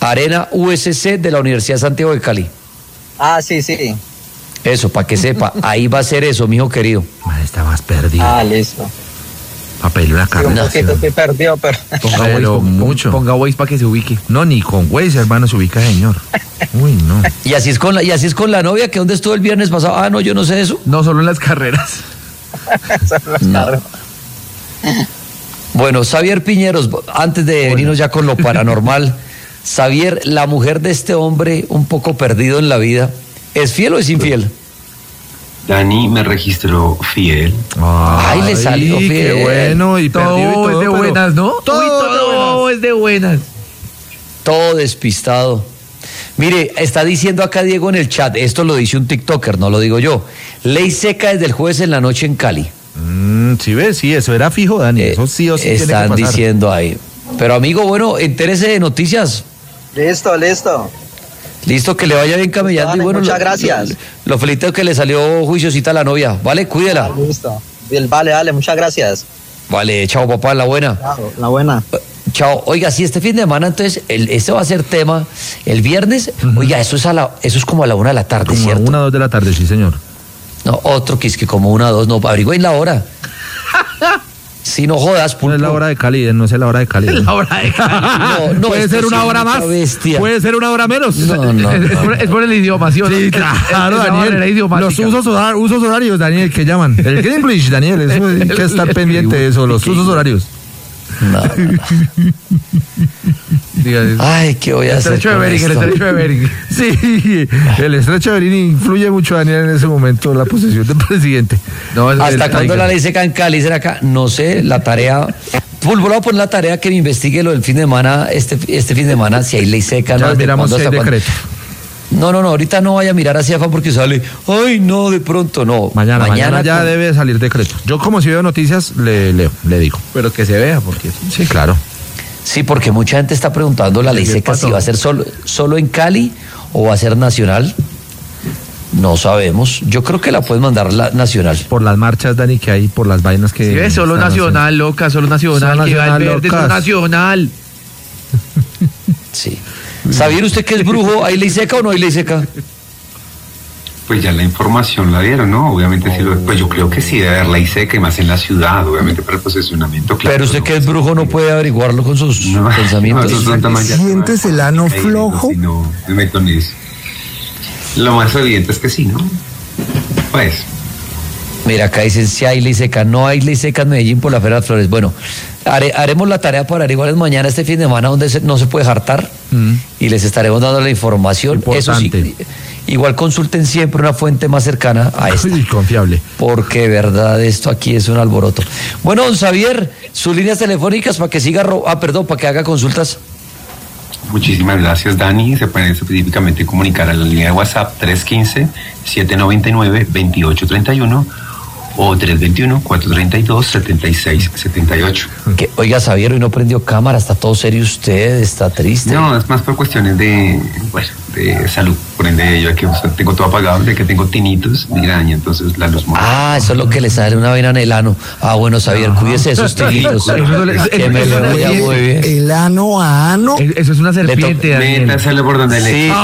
Arena USC de la Universidad de Santiago de Cali. Ah, sí, sí. Eso, para que sepa, ahí va a ser eso, mijo querido. Está más perdido. Ah, listo. Papel una Sí, un carne. poquito estoy perdido, pero... Pero mucho. Ponga Waze para que se ubique. No, ni con Waze, hermano, se ubica, señor. Uy, no. Y así es con la novia, que ¿dónde estuvo el viernes pasado? Ah, no, yo no sé eso. No, solo en las carreras. No. Bueno, Xavier Piñeros, antes de venirnos ya con lo paranormal, Xavier, la mujer de este hombre un poco perdido en la vida, ¿es fiel o es infiel? Dani me registró fiel. Ay, le salió fiel. Qué bueno, y Todo perdido y todo, es de pero buenas, ¿no? todo es de buenas. Todo despistado. Mire, está diciendo acá Diego en el chat, esto lo dice un TikToker, no lo digo yo. Ley seca desde el jueves en la noche en Cali. Sí ves, sí, eso era fijo, Dani. Eso sí o sí tiene que Están pasar. diciendo ahí. Pero amigo, bueno, entérese de noticias. Listo, listo. Listo, que le vaya bien camellando. Vale, Y bueno, muchas gracias. Lo felicito que le salió juiciosita a la novia. Vale, cuídela. Listo. Bien, vale, dale, muchas gracias. Vale, chao papá, la buena. Chao, la buena. Chao. Oiga, si este fin de semana, entonces, este va a ser tema el viernes. Oiga, eso es como a la 1 de la tarde, Como a ¿cierto? 1 o 2 de la tarde, sí, señor. No, otro que es que como 1 o 2, no, averigüen la hora. Si no jodas, No pulpo. es la hora de Cali, no es la hora de Cali. La hora de No, no, Puede esto ser sí una es hora mucha más. bestia. Puede ser una hora menos. No. Es por el idioma, ¿sí o no? Sí, claro, Es la barrera Daniel. idiomática. Los usos horarios, Daniel, que llaman. El Greenwich, Daniel, eso hay que estar pendiente de eso, los usos horarios. No. Ay, ¿qué voy a El hacer estrecho de con Bering, el esto? estrecho de Bering. Sí, el estrecho de Bering influye mucho, Daniel, en ese momento, la posesión del presidente. No, ¿Hasta cuándo la ley seca en Cali? ¿Será acá? No sé, la tarea. Pulpo, voy a poner la tarea que me investigue lo del fin de semana, este fin de semana, si hay ley seca. Ya ¿Desde miramos cuándo, si hay hasta cuándo? decreto. No, ahorita no vaya a mirar hacia afuera porque sale, ay, no, de pronto, no. Mañana ya con- debe salir decreto. Yo, como si veo noticias, le digo. Pero que se vea, porque... Sí, claro. Sí, porque mucha gente está preguntando la ley ¿Qué seca pasó? si va a ser solo en Cali o va a ser nacional. No sabemos. Yo creo que la pueden mandar la nacional. Por las marchas, Dani, que hay, por las vainas que... Sí, ves, solo están nacional, loca, solo nacional. Solo Que va nacional, el verde, locas. solo nacional. Sí. ¿Sabía usted que es brujo? ¿Hay ley seca o no hay ley seca? Pues ya la información la dieron, ¿no? Obviamente sí, pues yo creo que sí debe haber ley seca y más en la ciudad, obviamente para el posesionamiento. Claro, Pero usted que es brujo no puede averiguarlo con sus No, pensamientos. esos son tamaños. ¿Sientes el ano flojo? Si no, me meto en eso. Lo más evidente es que sí, ¿no? Pues, Mira, acá dicen si hay ley seca. No hay ley seca en Medellín por la Feria de las Flores. Bueno, haremos la tarea para averiguar mañana, este fin de semana, donde no se puede jartar. Y les estaremos dando la información. Eso sí, Importante. igual consulten siempre una fuente más cercana a esta. Uy, confiable. Porque de verdad esto aquí es un alboroto. Bueno, don Xavier, sus líneas telefónicas para que siga, para que haga consultas. muchísimas gracias, Dani. Se pueden específicamente comunicar a la línea de WhatsApp 315-799-2831 o 321-432-7678. Que, oiga, Xavier, hoy no prendió cámara, está todo serio usted, está triste. No, es más por cuestiones de salud. Por ende, yo aquí tengo todo apagado, de que tengo tinitos, migraña, entonces la luz Ah, eso es lo que le sale una vena en el ano. Ah, bueno, Xavier, cuídese de esos tinitos. Que me le vaya muy bien. El ano a ano. Eso es una serpiente, Daniel. Métaselo por donde le... Sí,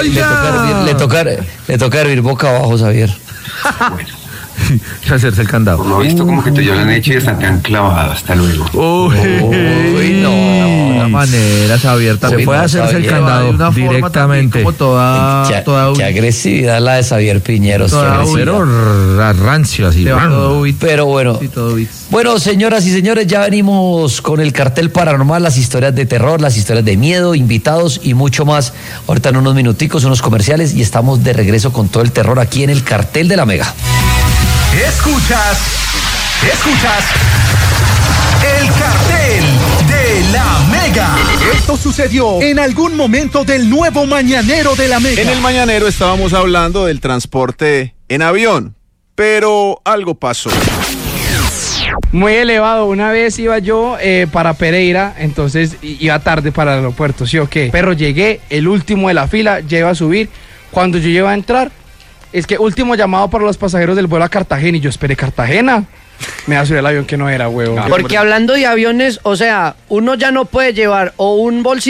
le toca hervir boca abajo, Xavier. Bueno, Hacerse el candado. por lo visto, como que tú ya lo han hecho y están tan clavados. Hasta luego. Uy, no. De una manera, Xavier, Se también. puede hacerse el Xavier. candado De una forma directamente. también como Qué, toda qué agresividad la de Xavier Piñeros. qué Toda agresividad. Pero rancio así. todo bits. Pero bueno. Sí, todo bits. Bueno, señoras y señores, ya venimos con el cartel paranormal, las historias de terror, las historias de miedo, invitados y mucho más. Ahorita en unos minuticos, unos comerciales y estamos de regreso con todo el terror aquí en el cartel de la Mega. Escuchas el cartel de la Mega. Esto sucedió en algún momento del nuevo mañanero de la Mega. En el mañanero estábamos hablando del transporte en avión, pero algo pasó. Muy elevado. Una vez iba yo para Pereira, entonces iba tarde para el aeropuerto, ¿sí o qué? Pero llegué, el último de la fila, ya iba a subir. Cuando yo iba a entrar, es que último llamado para los pasajeros del vuelo a Cartagena, y yo esperé Cartagena. Me va a subir el avión que no era, huevo. Porque hablando de aviones, o sea, uno ya no puede llevar o un bolsito